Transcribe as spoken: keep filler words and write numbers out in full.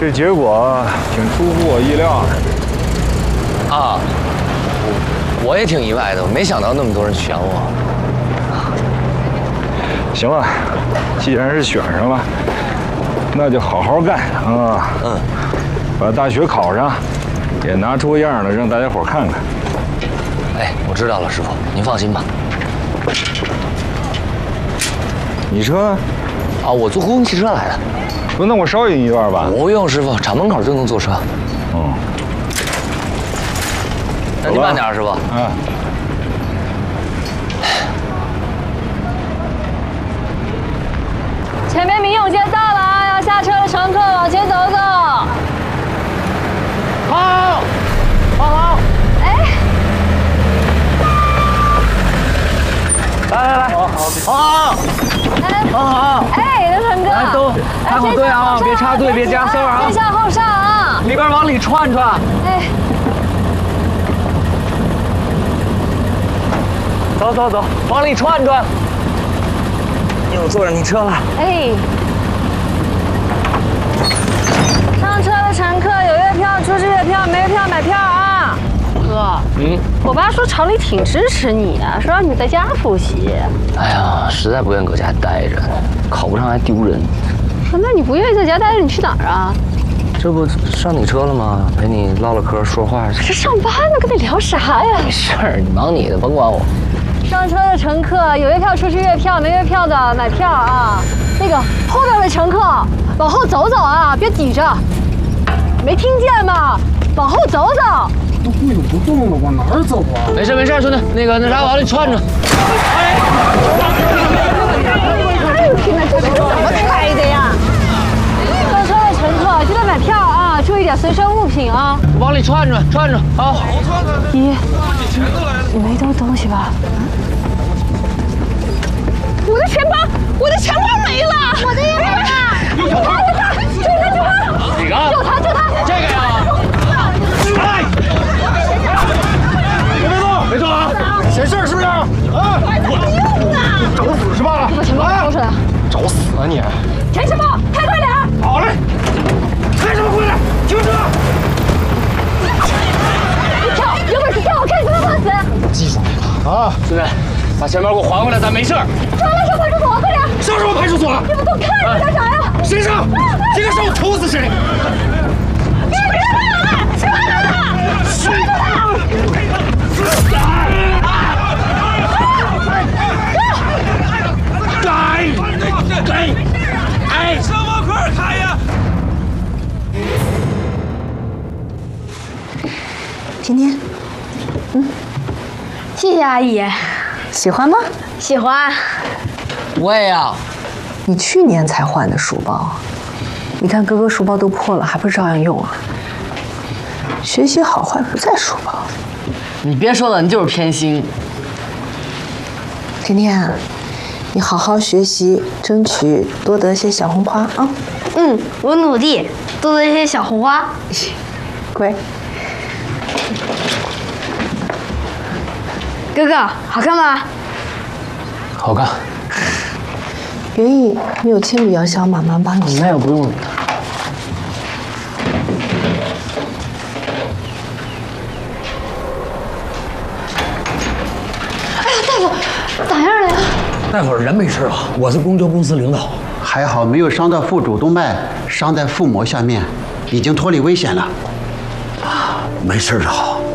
这结果挺出乎我意料的。 啊，我我也挺意外的，我没想到那么多人选我。 行了，既然是选上了，那就好好干啊！嗯，把大学考上，也拿出样来让大家伙看看。 哎，我知道了，师傅，您放心吧。 你车呢？ 啊，我坐公共汽车来的。 不，那我捎你一段吧。 不用，师傅，厂门口就能坐车。 嗯。 那您慢点，师傅。 啊。 前面民永街到了啊，要下车的乘客往前走走。 好，好好。 哎。 来来来，好好好。 哎， 好好。 哎，刘成哥， 来都排好队啊，别插队，别夹丝儿啊。 先下后上啊。 里边往里串串。 哎。 走走走，往里串串。又坐上你车了。 哎。上车的乘客有月票出示月票，没月票买票啊。哥，嗯，我爸说厂里挺支持你啊，说让你在家复习。 哎呀，实在不愿搁家待着，考不上还丢人。 那你不愿意在家待着，你去哪儿啊？ 这不上你车了吗？陪你唠唠嗑，说话。 这上班呢，跟你聊啥呀？ 没事儿，你忙你的，甭管我。 上车的乘客有月票出示月票，没月票的买票啊。那个后边的乘客往后走走啊，别挤着。没听见吗？往后走走。 都会不动了，往哪儿走啊？ 没事没事，兄弟，那个那啥，往里串着。 哎呦天哪，这车怎么开的呀？上车的乘客记得买票啊，注意点随身物品啊。 往里串着串着啊！ 姨，你没丢东西吧？我的钱包，我的钱包没了，我的也没了。有他有他，救他救他！ 哪个？ 救他救他！ 这个呀！哎！ 别动，别动啊！显事是不是？啊！ 用啊！ 找死是吧？ 把钱包掏出来！ 找死啊你！ 钱什么？开快点！ 好嘞！开什么快点？停车！ 你跳，有本事跳！我看你怎么放死！ 记住啊， 兄弟，把钱包给我还回来，咱没事儿。 抓来上派出所，快点！ 上什么派出所？ 你们都看着干啥呀？ 谁上？谁敢上我抽死谁！ 你别乱来！谁乱来了？抓住他！ 该该哎！ 车往快开呀！ 甜甜， 嗯，谢谢阿姨。 喜欢吗？ 喜欢。 我也要。 你去年才换的书包，你看哥哥书包都破了，还不照样用啊？学习好坏不在书包。 你别说了，你就是偏心。 甜甜，你好好学习，争取多得些小红花啊！ 嗯，我努力，多得一些小红花。 乖。 哥哥，好看吗？ 好看。 园艺，你有铅笔要小妈妈帮你。 那也不用。 哎呀，大夫，咋样了呀？ 大夫，人没事吧？我是公交公司领导。 还好没有伤到腹主动脉，伤在腹膜下面，已经脱离危险了。 没事的好。